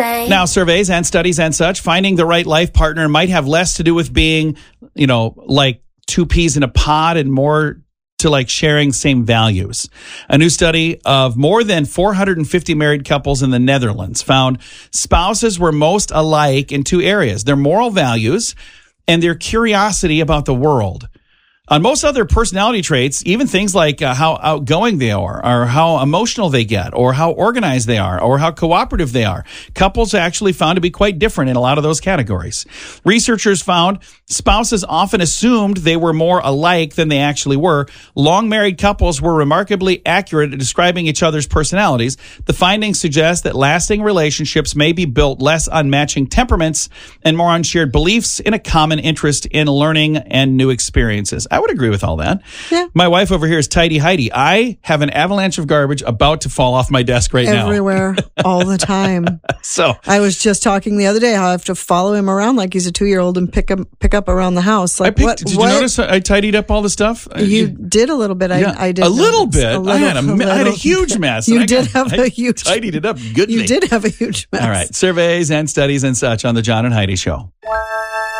say. Now, surveys and studies and such, finding the right life partner might have less to do with being, like two peas in a pod and more to like sharing same values. A new study of more than 450 married couples in the Netherlands found spouses were most alike in two areas: their moral values and their curiosity about the world. On most other personality traits, even things like how outgoing they are, or how emotional they get, or how organized they are, or how cooperative they are, couples are actually found to be quite different in a lot of those categories. Researchers found spouses often assumed they were more alike than they actually were. Long married couples were remarkably accurate at describing each other's personalities. The findings suggest that lasting relationships may be built less on matching temperaments and more on shared beliefs in a common interest in learning and new experiences. I would agree with all that. Yeah. My wife over here is Tidy Heidi. I have an avalanche of garbage about to fall off my desk right now. Everywhere, all the time. So I was just talking the other day how I have to follow him around like he's a 2-year-old and pick up around the house. Like, did you notice I tidied up all the stuff? You did a little bit. Yeah, I did a little notice. bit. I had a huge mess. You did have a huge. Tidied it up goodly. You did have a huge mess. All right. Surveys and studies and such on the John and Heidi Show.